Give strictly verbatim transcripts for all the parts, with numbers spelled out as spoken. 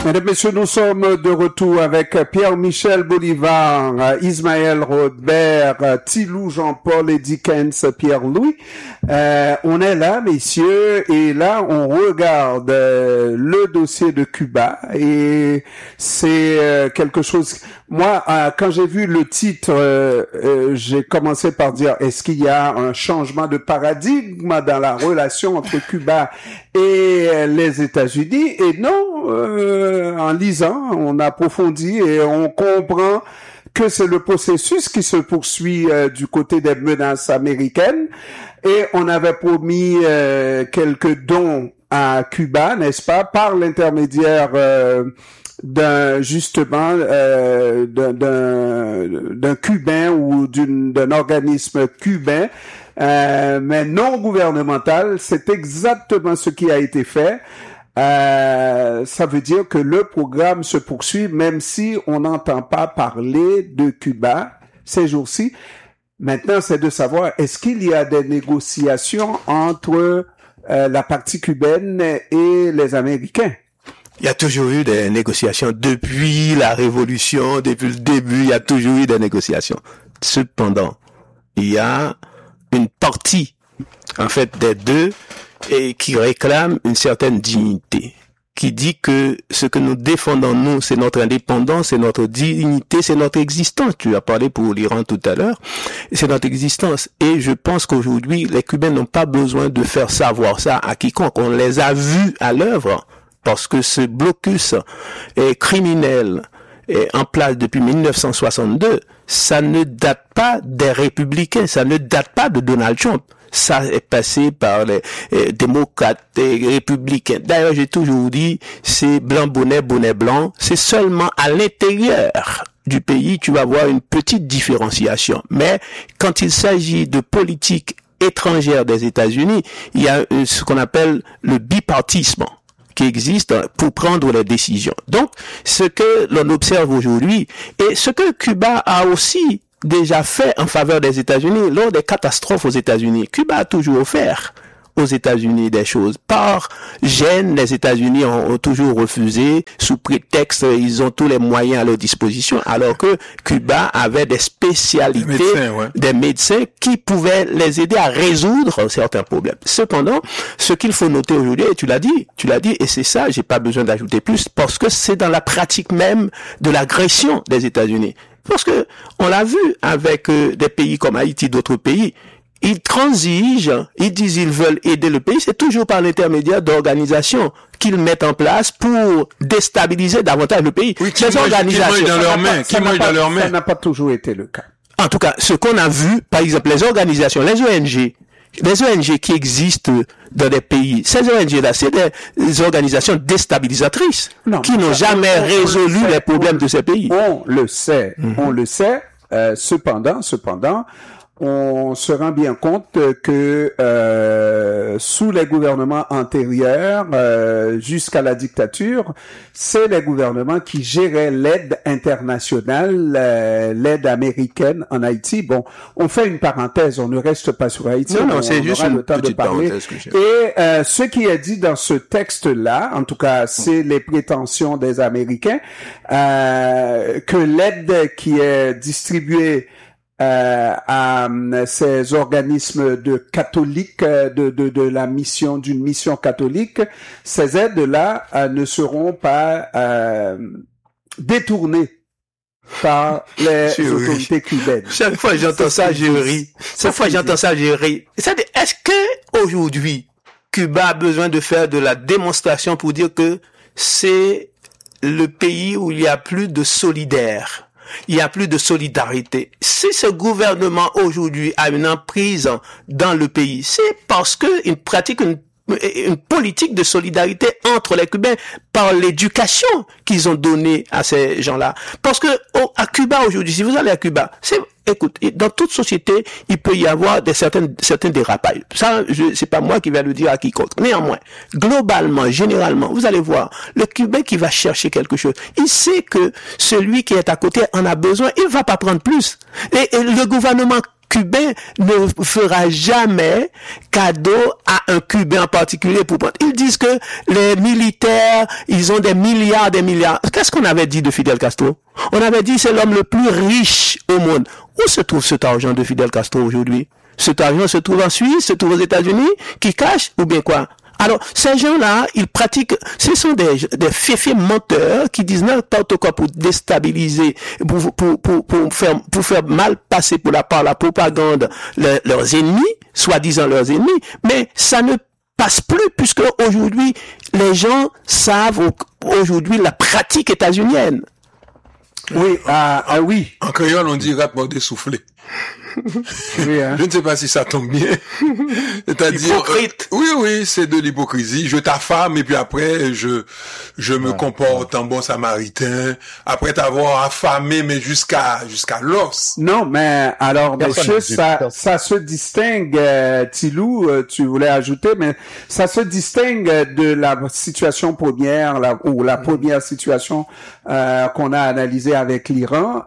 Mesdames, Messieurs, nous sommes de retour avec Pierre-Michel Bolivar, Ismaël Rodbert, Tilou Jean-Paul et Dickens Pierre-Louis. Euh, on est là, messieurs, et là, on regarde euh, le dossier de Cuba, et c'est euh, quelque chose... Moi, euh, quand j'ai vu le titre, euh, euh, j'ai commencé par dire, est-ce qu'il y a un changement de paradigme dans la relation entre Cuba et les États-Unis? Et non, euh, en lisant, on approfondit et on comprend que c'est le processus qui se poursuit euh, du côté des menaces américaines. Et on avait promis euh, quelques dons à Cuba, n'est-ce pas, par l'intermédiaire euh, d'un justement euh, d'un, d'un d'un cubain ou d'une d'un organisme cubain, euh, mais non gouvernemental. C'est exactement ce qui a été fait. Euh, ça veut dire que le programme se poursuit, même si on n'entend pas parler de Cuba ces jours-ci. Maintenant, c'est de savoir, est-ce qu'il y a des négociations entre euh, la partie cubaine et les Américains? Il y a toujours eu des négociations depuis la Révolution, depuis le début, il y a toujours eu des négociations. Cependant, il y a une partie, en fait, des deux, et qui réclame une certaine dignité, qui dit que ce que nous défendons, nous, c'est notre indépendance, c'est notre dignité, c'est notre existence. Tu as parlé pour l'Iran tout à l'heure, c'est notre existence. Et je pense qu'aujourd'hui, les Cubains n'ont pas besoin de faire savoir ça à quiconque. On les a vus à l'œuvre, parce que ce blocus est criminel est en place depuis mille neuf cent soixante-deux, ça ne date pas des républicains, ça ne date pas de Donald Trump. Ça est passé par les euh, démocrates et républicains. D'ailleurs, j'ai toujours dit, c'est blanc bonnet, bonnet blanc. C'est seulement à l'intérieur du pays, tu vas voir une petite différenciation. Mais quand il s'agit de politique étrangère des États-Unis, il y a euh, ce qu'on appelle le bipartisme qui existe pour prendre les décisions. Donc, ce que l'on observe aujourd'hui, et ce que Cuba a aussi déjà fait en faveur des États-Unis lors des catastrophes aux États-Unis. Cuba a toujours offert aux États-Unis des choses. Par gêne, les États-Unis ont, ont toujours refusé, sous prétexte ils ont tous les moyens à leur disposition, alors que Cuba avait des spécialités, des médecins, ouais. des médecins qui pouvaient les aider à résoudre certains problèmes. Cependant, ce qu'il faut noter aujourd'hui, et tu l'as dit, tu l'as dit, et c'est ça, j'ai pas besoin d'ajouter plus, parce que c'est dans la pratique même de l'agression des États-Unis. Parce que on l'a vu avec euh, des pays comme Haïti, d'autres pays, ils transigent, ils disent ils veulent aider le pays, c'est toujours par l'intermédiaire d'organisations qu'ils mettent en place pour déstabiliser davantage le pays. Oui, qui Ces organisations, qui dans leurs mains, qui mangent dans leurs mains. Ça n'a pas toujours été le cas. En tout cas, ce qu'on a vu, par exemple, les organisations, les O N G, les O N G qui existent dans des pays, ces O N G-là, c'est des organisations déstabilisatrices non, qui n'ont jamais on, résolu on les problèmes de ces pays. On le sait, mm-hmm. on le sait. Euh, cependant, cependant, on se rend bien compte que euh, sous les gouvernements antérieurs, euh, jusqu'à la dictature, c'est les gouvernements qui géraient l'aide internationale, euh, l'aide américaine en Haïti. Bon, on fait une parenthèse, on ne reste pas sur Haïti. Non, non, on, c'est on juste aura une le temps de parler. Que j'ai. Et euh, ce qui est dit dans ce texte-là, en tout cas, c'est les prétentions des Américains, euh, que l'aide qui est distribuée Euh, à ces organismes de catholiques, de, de, de la mission, d'une mission catholique, ces aides-là euh, ne seront pas euh, détournées par les je autorités ris. cubaines. Chaque fois que j'entends ça, je ris. Chaque fois que j'entends ça, je ris. C'est-à-dire, est-ce que aujourd'hui, Cuba a besoin de faire de la démonstration pour dire que c'est le pays où il y a plus de solidaires? Il y a plus de solidarité. Si ce gouvernement aujourd'hui a une emprise dans le pays, c'est parce qu'il pratique une, une politique de solidarité entre les Cubains par l'éducation qu'ils ont donnée à ces gens-là. Parce que oh, à Cuba aujourd'hui, si vous allez à Cuba, c'est écoute, dans toute société, il peut y avoir des certaines certains dérapages. Ça, je, c'est pas moi qui vais le dire à quiconque. Néanmoins, globalement, généralement, vous allez voir, le Cubain qui va chercher quelque chose, il sait que celui qui est à côté en a besoin, il va pas prendre plus. Et, et le gouvernement Cubain ne fera jamais cadeau à un Cubain en particulier pour prendre. Ils disent que les militaires, ils ont des milliards, des milliards. Qu'est-ce qu'on avait dit de Fidel Castro? On avait dit c'est l'homme le plus riche au monde. Où se trouve cet argent de Fidel Castro aujourd'hui? Cet argent se trouve en Suisse, se trouve aux États-Unis, qui cache ou bien quoi? Alors, ces gens-là, ils pratiquent, ce sont des, des féfés menteurs qui disent n'importe quoi pour déstabiliser, pour, pour, pour, pour faire, pour faire mal passer pour la, par la propagande le, leurs ennemis, soi-disant leurs ennemis, mais ça ne passe plus puisque aujourd'hui, les gens savent aujourd'hui la pratique états-unienne. Oui, ah, ah oui. En créole, on dit rap mordé soufflé. Oui, hein. Je ne sais pas si ça tombe bien. C'est-à-dire, hypocrite. Euh, oui, oui, c'est de l'hypocrisie. Je t'affame et puis après, je, je me ouais, comporte ouais. en bon samaritain. Après t'avoir affamé, mais jusqu'à, jusqu'à l'os. Non, mais alors, monsieur, ça, ça se distingue, euh, Tilou, euh, tu voulais ajouter, mais ça se distingue de la situation première, la, ou la première situation euh, qu'on a analysée avec l'Iran.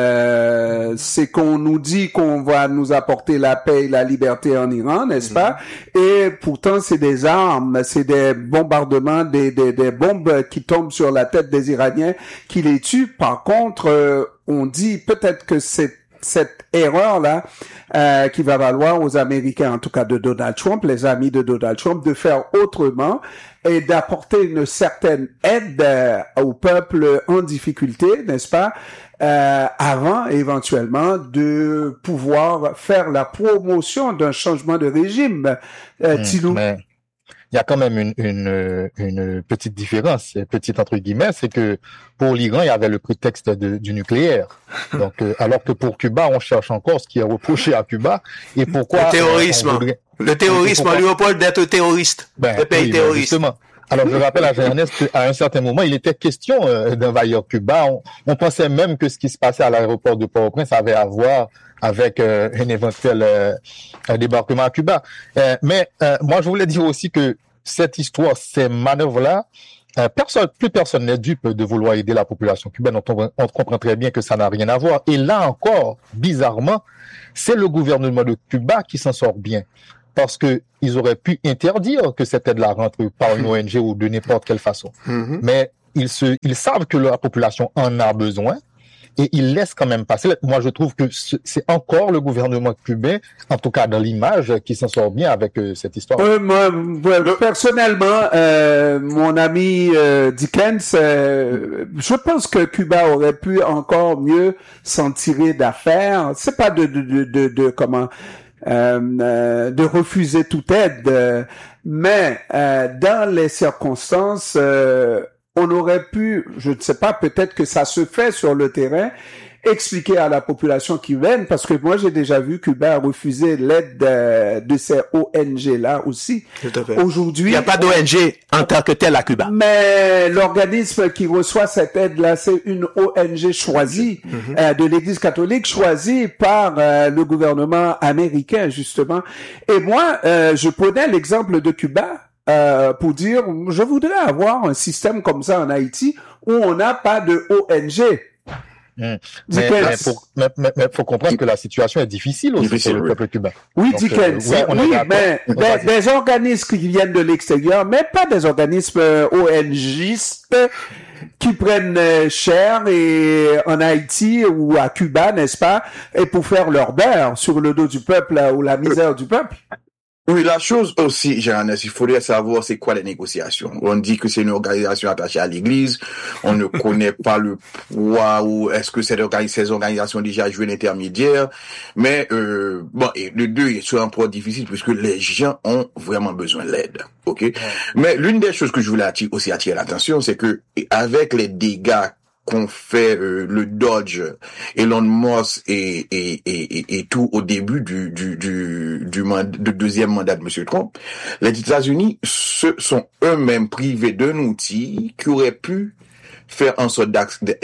Euh, c'est qu'on nous dit qu'on va nous apporter la paix et la liberté en Iran, n'est-ce mmh. pas? Et pourtant, c'est des armes, c'est des bombardements, des, des, des bombes qui tombent sur la tête des Iraniens qui les tuent. Par contre, euh, on dit peut-être que c'est cette erreur-là euh, qui va valoir aux Américains, en tout cas de Donald Trump, les amis de Donald Trump, de faire autrement et d'apporter une certaine aide euh, au peuple en difficulté, n'est-ce pas, euh, avant éventuellement de pouvoir faire la promotion d'un changement de régime. Euh, mmh, Tilou. Mais... Il y a quand même une, une, une petite différence, petite entre guillemets, c'est que pour l'Iran, il y avait le prétexte de, du nucléaire. Donc, euh, alors que pour Cuba, on cherche encore ce qui est reproché à Cuba. Et pourquoi le terrorisme, voudrait... le terrorisme, pourquoi... Léopold d'être terroriste, ben, le pays oui, terroriste. Ben justement. Alors, je rappelle à Jean-Ernest qu'à un certain moment, il était question euh, d'envahir Cuba. On, on pensait même que ce qui se passait à l'aéroport de Port-au-Prince avait à voir avec euh, un éventuel euh, un débarquement à Cuba. Euh, mais euh, moi, je voulais dire aussi que cette histoire, ces manœuvres-là, euh, personne, plus personne n'est dupe de vouloir aider la population cubaine. On, on comprend très bien que ça n'a rien à voir. Et là encore, bizarrement, c'est le gouvernement de Cuba qui s'en sort bien. Parce que ils auraient pu interdire que cette aide-là rentre par une O N G ou de n'importe quelle façon. Mm-hmm. Mais ils se, ils savent que la population en a besoin et ils laissent quand même passer. Moi, je trouve que c'est encore le gouvernement cubain, en tout cas dans l'image, qui s'en sort bien avec euh, cette histoire. Euh, moi, moi, personnellement, euh, mon ami euh, Dickens, euh, je pense que Cuba aurait pu encore mieux s'en tirer d'affaire. C'est pas de, de, de, de, de comment. Euh, euh, de refuser toute aide, euh, mais euh, dans les circonstances, euh, on aurait pu, je ne sais pas, peut-être que ça se fait sur le terrain, expliquer à la population cubaine, parce que moi j'ai déjà vu Cuba refuser l'aide de, de ces O N G-là aussi. Tout à fait. Aujourd'hui, il n'y a pas d'O N G en tant que tel à Cuba. Mais l'organisme qui reçoit cette aide-là, c'est une O N G choisie mm-hmm. euh, de l'Église catholique, choisie par euh, le gouvernement américain justement. Et moi, euh, je prenais l'exemple de Cuba. Euh, pour dire, je voudrais avoir un système comme ça en Haïti où on n'a pas de O N G. Mmh. Mais, mais, pour, mais, mais, mais faut comprendre que la situation est difficile aussi difficile, pour le peuple cubain. Oui, Dickens. Euh, oui, oui mais des, des organismes qui viennent de l'extérieur, mais pas des organismes O N Gistes qui prennent cher et en Haïti ou à Cuba, n'est-ce pas, et pour faire leur beurre sur le dos du peuple ou la misère du peuple. Oui, la chose aussi, Jean-Ernest, il faudrait savoir c'est quoi les négociations. On dit que c'est une organisation attachée à l'Église, on ne connaît pas le poids ou est-ce que cette organi- ces organisations ont déjà joué l'intermédiaire, mais euh, bon, et le deux est sur un point difficile puisque les gens ont vraiment besoin d'aide, ok. Ouais. Mais l'une des choses que je voulais attirer, aussi attirer l'attention, c'est que avec les dégâts qu'on fait euh, le Dodge, Elon Musk et, et, et, et, et tout au début du, du, du, du, mand- du deuxième mandat de M. Trump, les États-Unis se sont eux-mêmes privés d'un outil qui aurait pu faire en sorte de,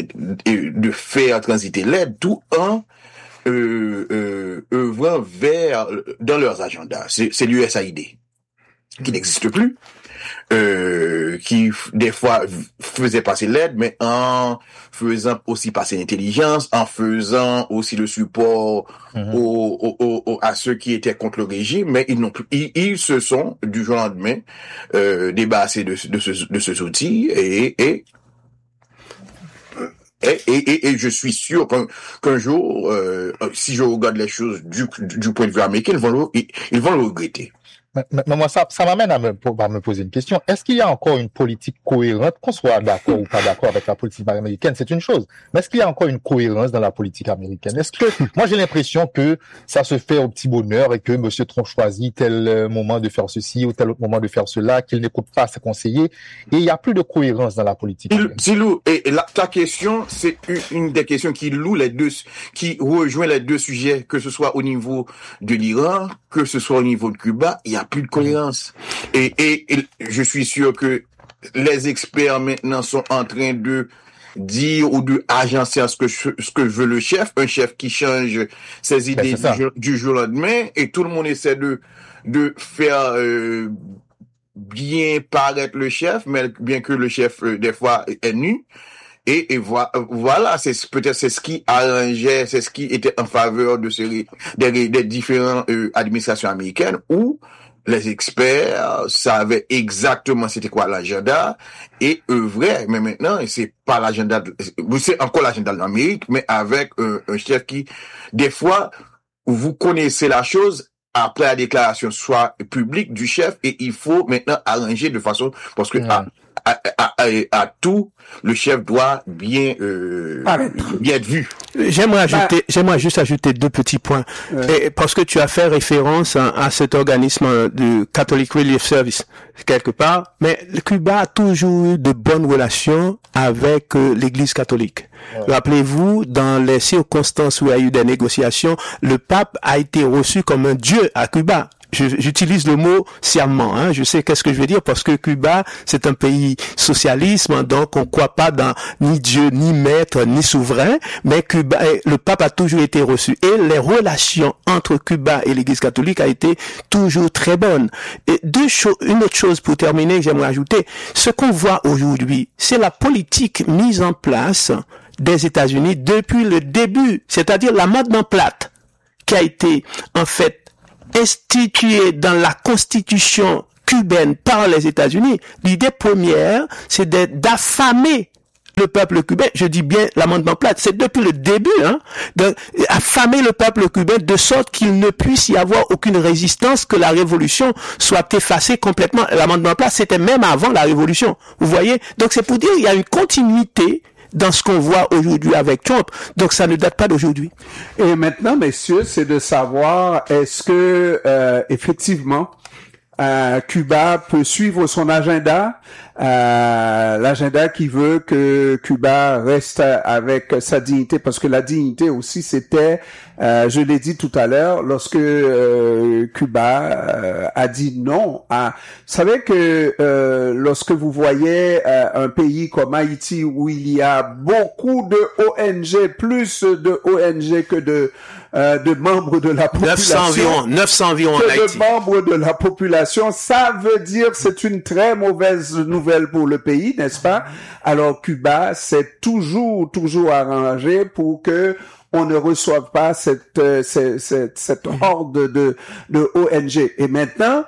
de faire transiter l'aide tout en euh, euh, œuvrant vers dans leurs agendas. C'est, c'est l'U S A I D. qui n'existe plus, euh, qui des fois faisait passer l'aide, mais en faisant aussi passer l'intelligence, en faisant aussi le support mm-hmm. aux, aux, aux, à ceux qui étaient contre le régime, mais ils n'ont plus, ils, ils se sont du jour au lendemain euh, débarrassés de, de ce de ce outil et et Et, et, et je suis sûr qu'un, qu'un jour, euh, si je regarde les choses du, du point de vue américain, ils vont le, ils, ils vont le regretter. Mais, mais moi, ça, ça m'amène à me, à me poser une question. Est-ce qu'il y a encore une politique cohérente, qu'on soit d'accord ou pas d'accord avec la politique américaine, c'est une chose. Mais est-ce qu'il y a encore une cohérence dans la politique américaine? Est-ce que, moi, j'ai l'impression que ça se fait au petit bonheur et que M. Trump choisit tel moment de faire ceci ou tel autre moment de faire cela, qu'il n'écoute pas ses conseillers, et il n'y a plus de cohérence dans la politique américaine. Silou, et, et la, ta question, c'est une, une des questions qui loue les deux, qui rejoint les deux sujets, que ce soit au niveau de l'Iran, que ce soit au niveau de Cuba, il y a plus de cohérence. Et, et, et je suis sûr que les experts maintenant sont en train de dire ou de agencer ce que je, ce que veut le chef, un chef qui change ses idées ben, du, jour, du jour au lendemain, et tout le monde essaie de de faire euh, bien paraître le chef, mais bien que le chef euh, des fois est nu. Et, et voilà, c'est peut-être c'est ce qui arrangeait, c'est ce qui était en faveur de ces des, des différentes euh, administrations américaines où les experts savaient exactement c'était quoi l'agenda et œuvraient. Mais maintenant, c'est pas l'agenda, c'est encore l'agenda de l'Amérique, mais avec un, un chef qui, des fois, vous connaissez la chose après la déclaration soit publique du chef et il faut maintenant arranger de façon parce que mmh. à, à, à, à, à tout le chef doit bien euh, bien être vu. J'aimerais ajouter, bah, j'aimerais juste ajouter deux petits points ouais. et, parce que tu as fait référence à, à cet organisme du Catholic Relief Service quelque part, mais le Cuba a toujours eu de bonnes relations avec euh, l'Église catholique. Ouais. Rappelez-vous, dans les circonstances où il y a eu des négociations, le pape a été reçu comme un dieu à Cuba. Je, j'utilise le mot sciemment, hein. Je sais qu'est-ce que je veux dire parce que Cuba, c'est un pays socialisme, donc on croit pas dans ni Dieu, ni maître, ni souverain, mais Cuba, le pape a toujours été reçu et les relations entre Cuba et l'Église catholique a été toujours très bonnes. Et deux choses, une autre chose pour terminer que j'aimerais ajouter, ce qu'on voit aujourd'hui, c'est la politique mise en place des États-Unis depuis le début, c'est-à-dire l'amendement Platt qui a été en fait instituée dans la constitution cubaine par les États-Unis. L'idée première, c'est d'affamer le peuple cubain. Je dis bien l'amendement Platt, c'est depuis le début, hein, d'affamer le peuple cubain de sorte qu'il ne puisse y avoir aucune résistance, que la révolution soit effacée complètement. L'amendement Platt, c'était même avant la révolution. Vous voyez? Donc c'est pour dire qu'il y a une continuité dans ce qu'on voit aujourd'hui avec Trump. Donc ça ne date pas d'aujourd'hui. Et maintenant, messieurs, c'est de savoir est-ce que euh, effectivement euh, Cuba peut suivre son agenda, euh, l'agenda qui veut que Cuba reste avec sa dignité, parce que la dignité aussi c'était, euh, je l'ai dit tout à l'heure, lorsque euh, Cuba euh, a dit non à, vous savez que euh, lorsque vous voyez euh, un pays comme Haïti où il y a beaucoup de O N G, plus de O N G que de Euh, de membres de la population, neuf cents environ, neuf cents environ que en Haïti. de membres de la population, ça veut dire c'est une très mauvaise nouvelle pour le pays, n'est-ce pas? Alors Cuba s'est toujours, toujours arrangé pour que on ne reçoive pas cette, euh, cette, cette, cette horde de, de O N G. Et maintenant,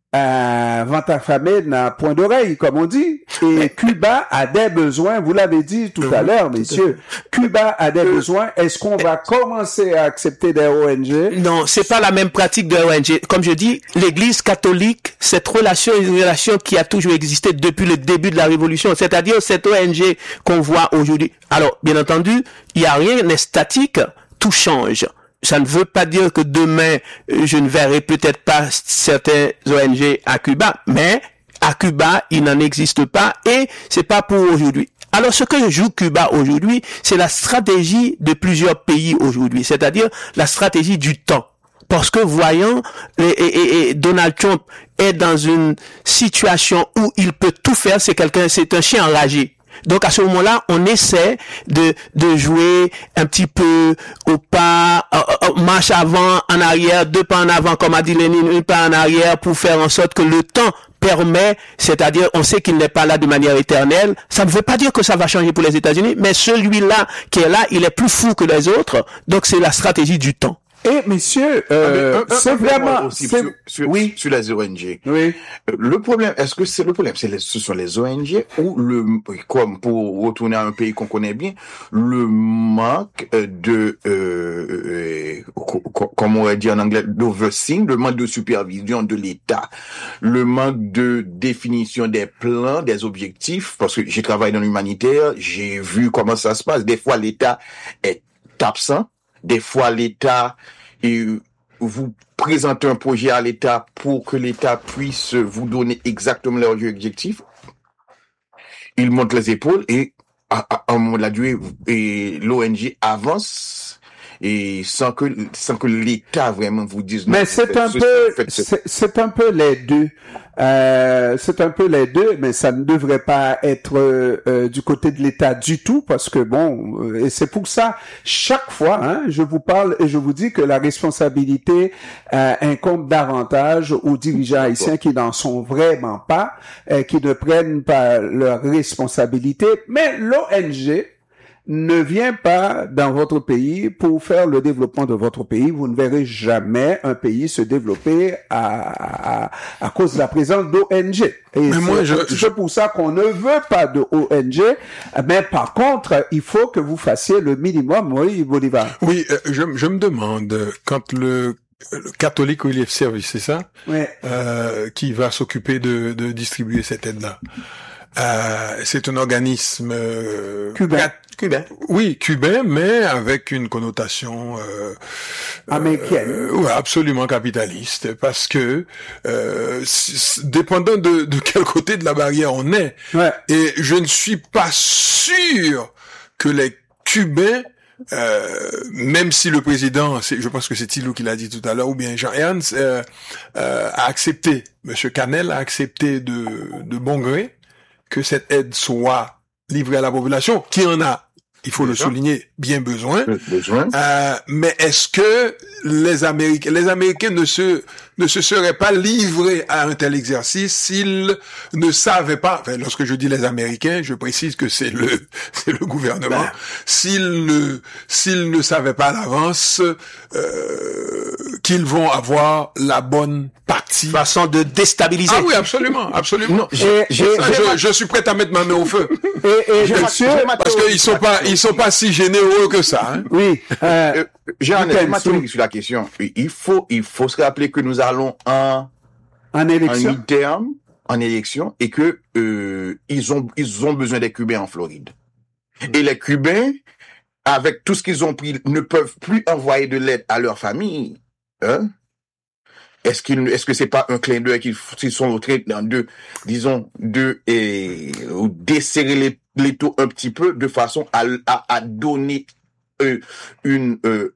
Euh, vent affamé n'a point d'oreille, comme on dit. Et Cuba a des besoins, vous l'avez dit tout à l'heure, messieurs. Cuba a des besoins. Est-ce qu'on va commencer à accepter des O N G? Non, c'est pas la même pratique de O N G. Comme je dis, l'Église catholique, cette relation est une relation qui a toujours existé depuis le début de la Révolution. C'est-à-dire cette O N G qu'on voit aujourd'hui. Alors, bien entendu, il y a rien n'est statique, tout change. Ça ne veut pas dire que demain, je ne verrai peut-être pas certains O N G à Cuba, mais à Cuba, il n'en existe pas et c'est pas pour aujourd'hui. Alors, ce que joue Cuba aujourd'hui, c'est la stratégie de plusieurs pays aujourd'hui, c'est-à-dire la stratégie du temps. Parce que voyant, et, et, et Donald Trump est dans une situation où il peut tout faire, c'est quelqu'un, c'est un chien enragé. Donc à ce moment-là, on essaie de de jouer un petit peu au pas, euh, marche avant, en arrière, deux pas en avant, comme a dit Lénine, un pas en arrière, pour faire en sorte que le temps permet, c'est-à-dire on sait qu'il n'est pas là de manière éternelle. Ça ne veut pas dire que ça va changer pour les États-Unis, mais celui-là qui est là, il est plus fou que les autres. Donc c'est la stratégie du temps. Et messieurs, euh, un, un, c'est un vraiment, aussi c'est... sur, sur, oui, sur les O N G. Oui. Le problème, est-ce que c'est le problème, c'est les, ce sont les O N G ou le, comme pour retourner à un pays qu'on connaît bien, le manque de, euh, euh, comme on aurait dit en anglais, d'oversight, le manque de supervision de l'État, le manque de définition des plans, des objectifs, parce que j'ai travaillé dans l'humanitaire, j'ai vu comment ça se passe. Des fois, l'État est absent. Des fois, l'État, et vous présentez un projet à l'État pour que l'État puisse vous donner exactement leurs objectifs. Il monte les épaules et à, à, à un moment de la durée, et l'O N G avance et sans que sans que l'État vraiment vous dise. Mais c'est un peu, c'est, c'est un peu les deux. Euh, c'est un peu les deux, mais ça ne devrait pas être euh, du côté de l'État du tout, parce que bon, euh, et c'est pour ça, chaque fois, hein, je vous parle et je vous dis que la responsabilité euh, incombe davantage aux dirigeants haïtiens qui n'en sont vraiment pas, euh, qui ne prennent pas leur responsabilité, mais l'O N G ne vient pas dans votre pays pour faire le développement de votre pays. Vous ne verrez jamais un pays se développer à, à, à cause de la présence d'O N G. Et mais c'est, moi, je, c'est je... pour ça qu'on ne veut pas de O N G. Mais par contre, il faut que vous fassiez le minimum, oui, Bolivar. Oui, euh, je, je me demande, quand le le Catholic Relief Service, c'est ça? Oui. Euh, qui va s'occuper de, de distribuer cette aide-là. Euh, c'est un organisme euh, cubain. Cubain. Oui, cubain, mais avec une connotation euh, américaine. Euh, ouais, absolument capitaliste, parce que euh, dépendant de, de quel côté de la barrière on est, ouais. Et je ne suis pas sûr que les Cubains, euh, même si le président, c'est, je pense que c'est Thilou qui l'a dit tout à l'heure, ou bien Jean-Ernst, euh, euh, a accepté, Monsieur Canel a accepté de, de bon gré que cette aide soit livrée à la population, qui en a, il faut Déjà. le souligner, bien besoin. besoin. Euh, mais est-ce que les Américains, les Américains ne se, ne se seraient pas livrés à un tel exercice s'ils ne savaient pas, enfin, lorsque je dis les Américains, je précise que c'est le, c'est le gouvernement, ben. s'ils ne, s'ils ne savaient pas à l'avance, euh, qu'ils vont avoir la bonne partie. Façon de déstabiliser. Ah oui, absolument, absolument. Non, j'ai, j'ai, ça, j'ai, je, je suis prêt à mettre ma main au feu. Et, et monsieur, parce qu'ils sont pas, ils sont pas si généreux que ça. Hein. Oui. Euh, J'ai un élément sur la question. Il faut, il faut se rappeler que nous allons en en élection, en mi-terme, en élection, et que euh, ils ont, ils ont besoin des Cubains en Floride. Et les Cubains, avec tout ce qu'ils ont pris, ne peuvent plus envoyer de l'aide à leur famille. Hein? Est-ce qu'ils, est-ce que c'est pas un clin d'œil qu'ils, qu'ils sont en train de, disons, de et, desserrer les, les taux un petit peu de façon à, à, à donner euh, une euh,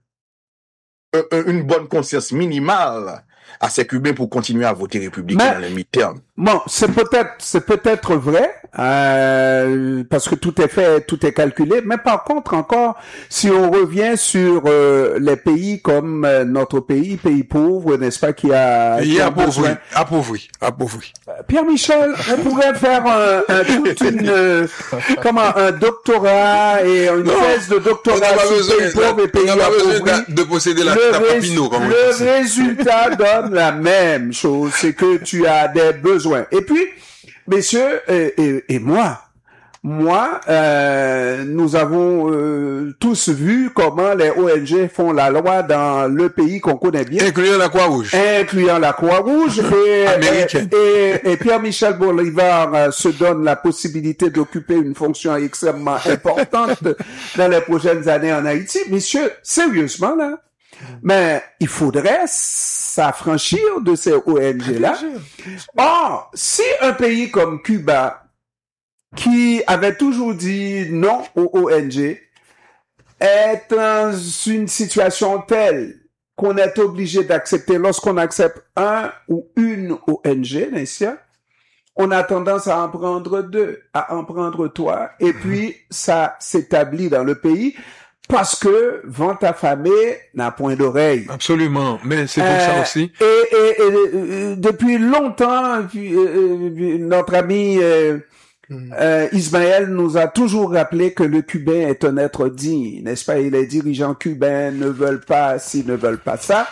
une bonne conscience minimale à ces Cubains pour continuer à voter républicain dans les mi-termes. Bon, c'est peut-être, c'est peut-être vrai, euh, parce que tout est fait, tout est calculé. Mais par contre, encore, si on revient sur euh, les pays comme euh, notre pays, pays pauvre, n'est-ce pas, qui a, pays qui a appauvri, besoin... appauvri, appauvri. Pierre-Michel, on pourrait faire un, un toute une, euh, comment, un doctorat et une non, thèse de doctorat sur pays pauvres et pays appauvris. De posséder la, le la papino, comme on dit. Le résultat donne la même chose, c'est que tu as des besoins. Et puis, messieurs, et, et, et moi, moi, euh, nous avons euh, tous vu comment les O N G font la loi dans le pays qu'on connaît bien. Incluant la Croix-Rouge. Incluant la Croix-Rouge. et, Américaine. Et, et, et Pierre-Michel Bolivar euh, se donne la possibilité d'occuper une fonction extrêmement importante dans les prochaines années en Haïti. Messieurs, sérieusement, là, mais il faudrait s'affranchir de ces O N G-là. Or, si un pays comme Cuba, qui avait toujours dit non aux O N G, est dans une situation telle qu'on est obligé d'accepter, lorsqu'on accepte un ou une O N G, n'est-ce pas, on a tendance à en prendre deux, à en prendre trois, et puis ça s'établit dans le pays parce que vent affamé n'a point d'oreille. Absolument, mais c'est pour Euh, ça aussi. Et, et, et, euh, depuis longtemps, puis, euh, euh, notre ami euh, euh, Ismaël nous a toujours rappelé que le Cubain est un être digne, n'est-ce pas? Et les dirigeants cubains ne veulent pas ci, ne veulent pas ça.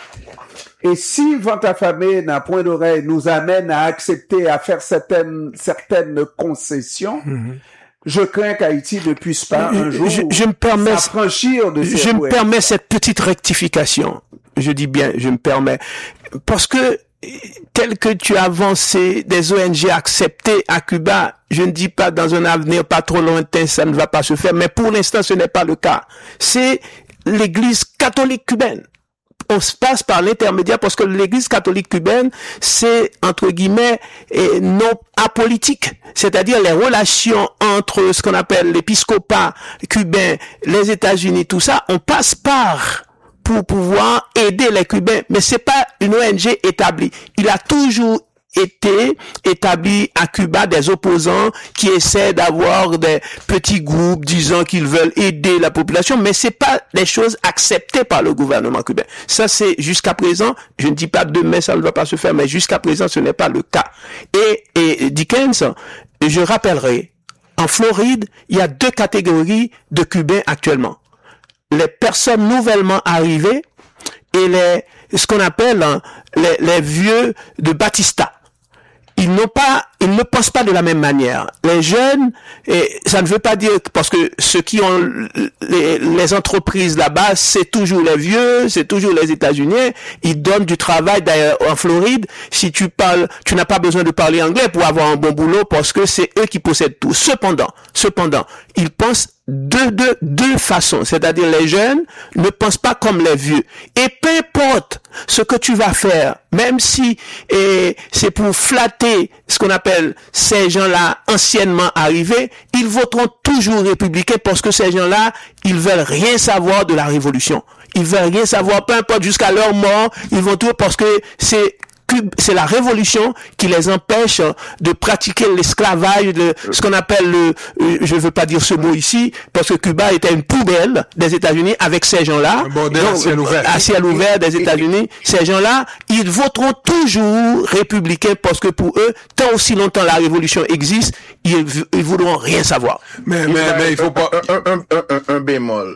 Et si vent affamé n'a point d'oreille nous amène à accepter, à faire certaines certaines concessions, Mhm. je crains qu'Haïti ne puisse pas un jour je, je me permets, s'affranchir de ces je me poètes. permets cette petite rectification. Je dis bien, je me permets. Parce que, tel que tu as avancé des O N G acceptées à Cuba, je ne dis pas dans un avenir pas trop lointain, ça ne va pas se faire, mais pour l'instant, ce n'est pas le cas. C'est l'Église catholique cubaine. On se passe par l'intermédiaire parce que l'Église catholique cubaine, c'est, entre guillemets, et non apolitique. C'est-à-dire les relations entre ce qu'on appelle l'épiscopat cubain, les États-Unis, tout ça, on passe par pour pouvoir aider les Cubains. Mais c'est pas une O N G établie. Il a toujours été établi à Cuba des opposants qui essaient d'avoir des petits groupes disant qu'ils veulent aider la population, mais c'est pas des choses acceptées par le gouvernement cubain. Ça, c'est jusqu'à présent, je ne dis pas demain ça ne va pas se faire, mais jusqu'à présent ce n'est pas le cas. Et, et Dickens, je rappellerai, en Floride, il y a deux catégories de Cubains actuellement. Les personnes nouvellement arrivées et les, ce qu'on appelle hein, les, les vieux de Batista. Ils n'ont pas, ils ne pensent pas de la même manière. Les jeunes, et ça ne veut pas dire, parce que ceux qui ont les, les entreprises là-bas, c'est toujours les vieux, c'est toujours les États-Unis. Ils donnent du travail d'ailleurs en Floride. Si tu parles, tu n'as pas besoin de parler anglais pour avoir un bon boulot parce que c'est eux qui possèdent tout. Cependant, cependant, ils pensent de deux, deux façons. C'est-à-dire les jeunes ne pensent pas comme les vieux. Et peu importe ce que tu vas faire, même si et, c'est pour flatter ce qu'on appelle ces gens-là anciennement arrivés, ils voteront toujours républicains parce que ces gens-là, ils veulent rien savoir de la révolution. Ils veulent rien savoir, peu importe jusqu'à leur mort, ils vont tout parce que c'est c'est la révolution qui les empêche de pratiquer l'esclavage, de ce qu'on appelle le, je ne veux pas dire ce mot ici, parce que Cuba était une poubelle des États-Unis avec ces gens-là. Un bordel à ciel ouvert. À ciel ouvert des États-Unis. Ces gens-là, ils voteront toujours républicains parce que pour eux, tant aussi longtemps la révolution existe, ils, ils voudront rien savoir. Mais, mais, mais il faut pas... Un, un, un, un, un bémol.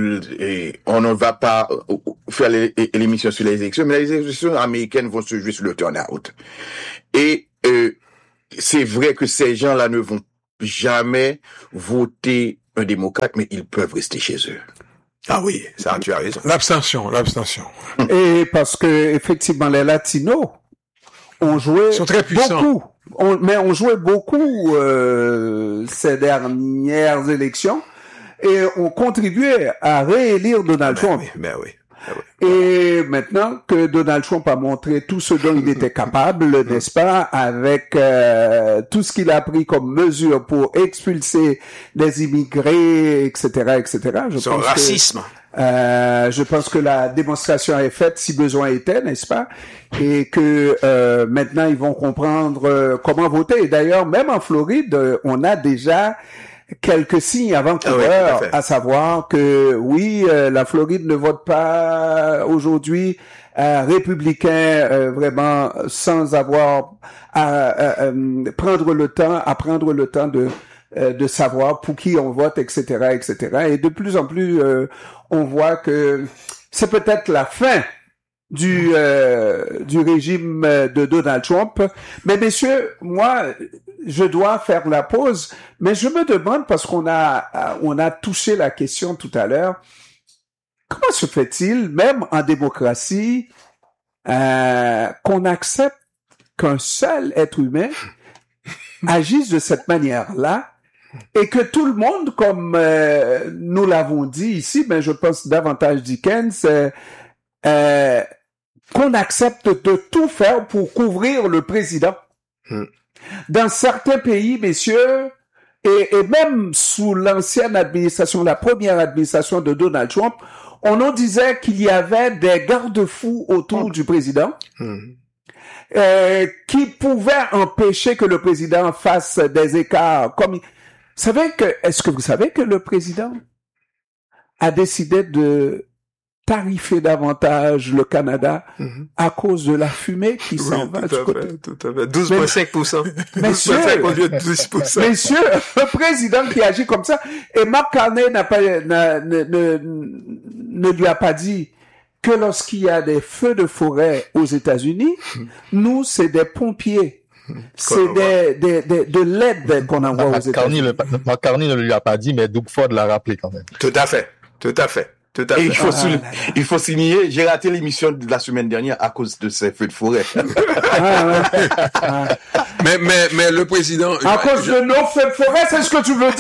Et on ne va pas faire l'émission sur les élections, mais les élections américaines vont se jouer sur le turnout. Et euh, c'est vrai que ces gens-là ne vont jamais voter un démocrate, mais ils peuvent rester chez eux. Ah oui, ça, tu as raison. L'abstention, l'abstention. Et parce que effectivement les Latinos ont joué Ils sont très puissants. beaucoup, on, mais ont joué beaucoup euh, ces dernières élections et ont contribué à réélire Donald Trump. Oui, ben oui. Et maintenant que Donald Trump a montré tout ce dont il était capable, n'est-ce pas, avec euh, tout ce qu'il a pris comme mesure pour expulser les immigrés, et cetera, et cetera. Je Son pense racisme. Que, euh, je pense que la démonstration est faite si besoin était, n'est-ce pas, et que euh, maintenant ils vont comprendre euh, comment voter. Et d'ailleurs, même en Floride, euh, on a déjà quelques signes avant-coureurs, ah oui, à savoir que oui, euh, la Floride ne vote pas aujourd'hui euh, républicain euh, vraiment sans avoir à, à, à prendre le temps, à prendre le temps de euh, de savoir pour qui on vote, et cetera, et cetera. Et de plus en plus, euh, on voit que c'est peut-être la fin du euh, du régime de Donald Trump. Mais messieurs, moi, je dois faire la pause, mais je me demande, parce qu'on a on a touché la question tout à l'heure, comment se fait-il, même en démocratie, euh, qu'on accepte qu'un seul être humain agisse de cette manière-là, et que tout le monde, comme euh, nous l'avons dit ici, mais je pense davantage Dickens, euh, euh, qu'on accepte de tout faire pour couvrir le président. Hmm. Dans certains pays, messieurs, et, et même sous l'ancienne administration, la première administration de Donald Trump, on nous disait qu'il y avait des garde-fous autour hmm. du président. Hmm. euh, qui pouvaient empêcher que le président fasse des écarts comme... Vous savez que, est-ce que vous savez que le président a décidé de tarifer davantage le Canada mm-hmm. à cause de la fumée qui oui, s'en va du côté. Fait, tout à fait. douze virgule cinq pour cent. Messieurs, douze virgule cinq au lieu de douze pour cent. Messieurs, le président qui agit comme ça, et Mark Carney n'a pas, n'a, ne, ne, ne lui a pas dit que lorsqu'il y a des feux de forêt aux États-Unis, mm. nous, c'est des pompiers. C'est des, des, des, de l'aide qu'on envoie aux États-Unis. Mark Carney ne lui a pas dit, mais Doug Ford l'a rappelé quand même. Tout à fait. Tout à fait. Tout à fait. Et il faut, ah, souligner, il faut signer, j'ai raté l'émission de la semaine dernière à cause de ces feux de forêt. Ah, ouais. ah. Mais, mais, mais le président... À je, cause je... de nos feux de forêt, c'est ce que tu veux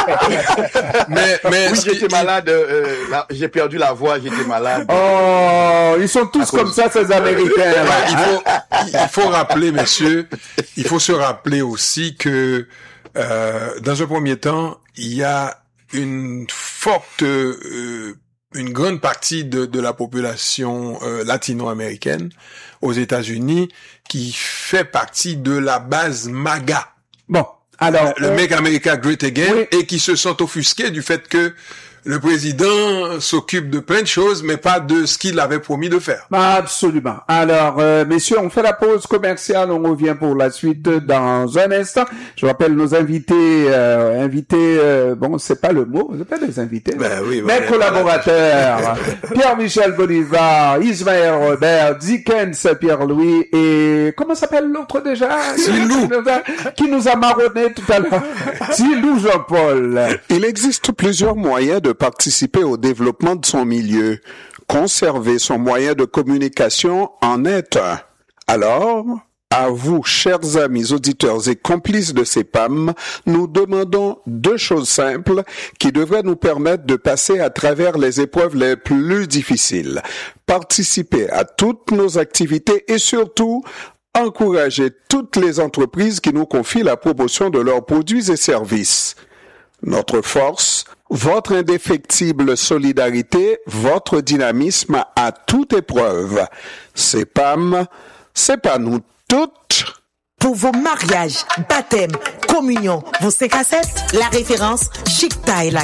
dire? mais, mais, oui, j'étais il... malade, euh, là, j'ai perdu la voix, j'étais malade. Oh, ils sont tous comme ça, ces Américains. Là. il faut, il faut rappeler, messieurs, il faut se rappeler aussi que, euh, dans un premier temps, il y a une forte, euh, une grande partie de, de la population euh, latino-américaine aux États-Unis qui fait partie de la base MAGA. Bon, alors... Le, le Make America Great Again, oui. Et qui se sont offusqués du fait que le président s'occupe de plein de choses, mais pas de ce qu'il avait promis de faire. Absolument. Alors, euh, messieurs, on fait la pause commerciale. On revient pour la suite dans un instant. Je rappelle nos invités. Euh, invités, euh, bon, c'est pas le mot, c'est pas des invités. Ben oui, mes collaborateurs, Pierre-Michel Bolivar, Ismaël Robert, Dickens Pierre-Louis et comment s'appelle l'autre déjà? Tilou. Qui nous a marronné tout à l'heure. Tilou Jean-Paul. Il existe plusieurs moyens de participer au développement de son milieu. Conserver son moyen de communication en est un. Alors, à vous, chers amis auditeurs et complices de C E P A M, nous demandons deux choses simples qui devraient nous permettre de passer à travers les épreuves les plus difficiles. Participer à toutes nos activités et surtout, encourager toutes les entreprises qui nous confient la promotion de leurs produits et services. Notre force, votre indéfectible solidarité, votre dynamisme à toute épreuve. C E P A M, c'est pas nous toutes. Pour vos mariages, baptêmes, communions, vos cinq à sept, la référence Chic Taille.